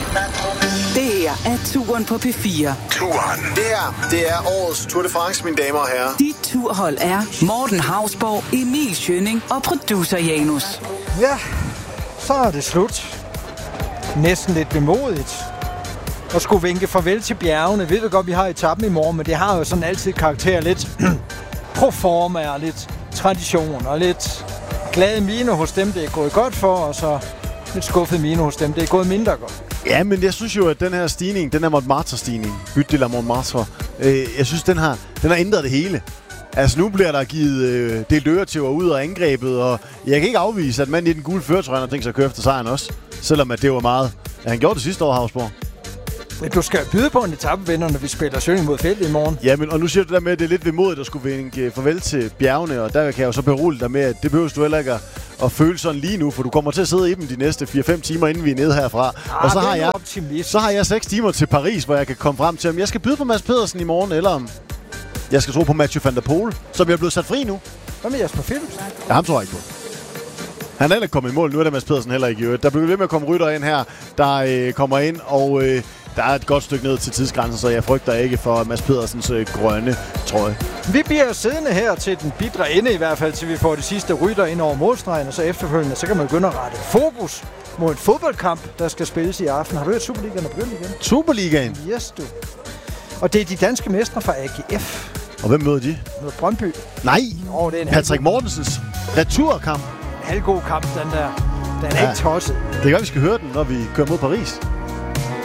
Det her er Turen på P4. Turen. Det her, det er årets Tour de France, mine damer og herrer. Dit turhold er Morten Hausborg, Emil Schønning og producer Janus. Ja, så er det slut. Næsten lidt vemodigt. Og skulle vinke farvel til bjergene. Ved du godt, vi har etappen i morgen, men det har jo sådan altid karakter lidt proforma og lidt tradition og lidt glade mine hos dem, det er gået godt for, og så lidt skuffet mine hos dem, det er gået mindre godt. Ja, men jeg synes jo, at den her stigning, den her Montmartre-stigning, Butte de la Montmartre, jeg synes, den har ændret det hele. Altså, nu bliver der givet delt øretæver ud og angrebet, og jeg kan ikke afvise, at manden i den gule førertrøje har tænkt sig at køre efter sejren også. Selvom at det var meget. Ja, han gjorde det sidste år, Hausborg. Men du skal byde på en etapevinder, når vi spiller Schønning mod Felt i morgen. Ja, men og nu siger du der med, at det er lidt vemodigt at skulle vinke farvel til bjergene, og der kan jeg jo så berolige dig med, at det behøver du heller ikke at føle sådan lige nu, for du kommer til at sidde i dem de næste 4-5 timer, inden vi er nede herfra. Og så har jeg 6 timer til Paris, hvor jeg kan komme frem til, om jeg skal byde på Mads Pedersen i morgen, eller om jeg skal tro på Mathieu van der Poel, som jeg er blevet sat fri nu. Hvad med Jasper Philipsen? Ja, ham tror jeg ikke på. Han er heller ikke kommet i mål, nu er der Mads Pedersen heller ikke i øvrigt. Der bliver ved med at komme rytter ind her, der kommer ind, og der er et godt stykke ned til tidsgrænsen, så jeg frygter ikke for Mads Pedersens grønne trøje. Vi bliver siddende her til den bitre ende i hvert fald, til vi får de sidste rytter ind over målstregen, og så efterfølgende, så kan man begynde at rette fokus mod en fodboldkamp, der skal spilles i aften. Har du hørt Superligaen er begyndt igen? Superligaen? Yes, du. Og det er de danske mestre fra AGF. Og hvem møder de? Møder Brøndby. Nej, det er en Patrick Mortensens returkamp. En halvgod kamp, den der. Den er ikke tosset. Det kan være, vi skal høre den, når vi kører mod Paris.